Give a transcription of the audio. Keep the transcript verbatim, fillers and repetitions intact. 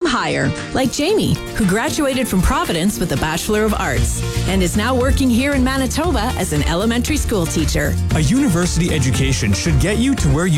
higher, like Jamie, who graduated from Providence with a Bachelor of Arts and is now working here in Manitoba as an elementary school teacher. A university education should get you to where you